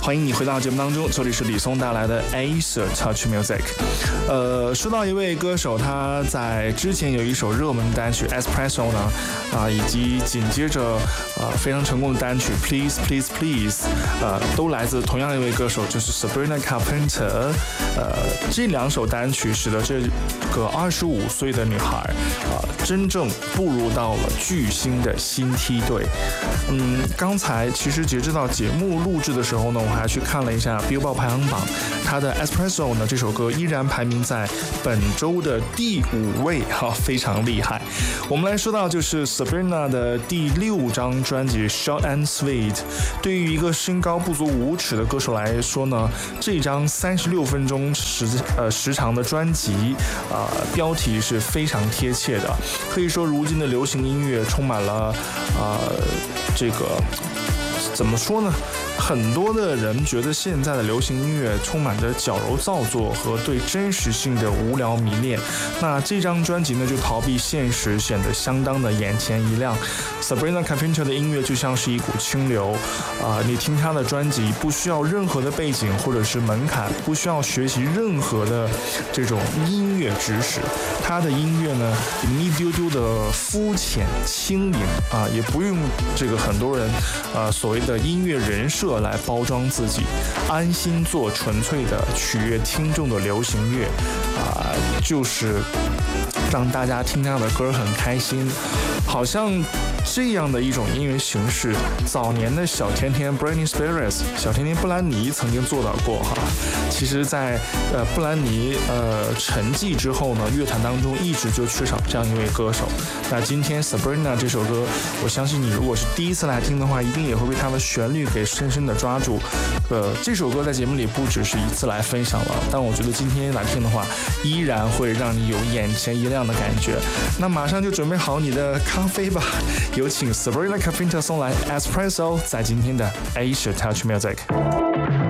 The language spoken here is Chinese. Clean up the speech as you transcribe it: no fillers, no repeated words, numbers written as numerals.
欢迎你回到节目当中，这里是李松带来的 Asia Touch Music。说到一位歌手，他在之前有一首热门单曲 Espresso 呢，以及紧接着非常成功的单曲 Please Please Please， 都来自同样一位歌手，就是 Sabrina Carpenter。这两首单曲使得这个25岁的女孩真正步入到了巨星的新梯队。刚才其实截止到节目录制的时候呢，我还去看了一下 Billboard 排行榜，她的 Espresso 呢这首歌依然排名在本周的第5位，非常厉害。我们来说到就是 Sabrina 的第6张专辑 Short and Sweet。对于一个身高不足5尺的歌手来说呢，这张36分钟时长的专辑，标题是非常贴切的。可以说如今的流行音乐充满了这个怎么说呢？很多的人觉得现在的流行音乐充满着矫揉造作和对真实性的无聊迷恋。那这张专辑呢，就逃避现实，显得相当的眼前一亮。Sabrina Carpenter 的音乐就像是一股清流，你听她的专辑不需要任何的背景或者是门槛，不需要学习任何的这种音乐知识。她的音乐呢，一丢丢的肤浅轻盈也不用这个很多人所谓的音乐人设来包装自己，安心做纯粹的取悦听众的流行乐，就是让大家听他的歌很开心。好像这样的一种音乐形式，早年的小甜甜 Britney Spears 小甜甜布兰妮曾经做到过哈。其实在布兰妮沉寂之后呢，乐坛当中一直就缺少这样一位歌手。那今天 Sabrina 这首歌，我相信你如果是第一次来听的话，一定也会被它的旋律给深深的抓住。这首歌在节目里不只是一次来分享了，但我觉得今天来听的话，依然会让你有眼前一亮的感觉。那马上就准备好你的咖啡吧，有请 Sabrina Carpenter 送来 Espresso， 在今天的 Asia Touch Music。